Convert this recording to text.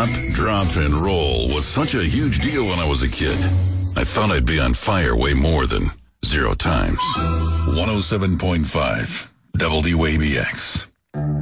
Drop, drop, and roll was such a huge deal when I was a kid. I thought I'd be on fire way more than 0 times. 107.5 WABX.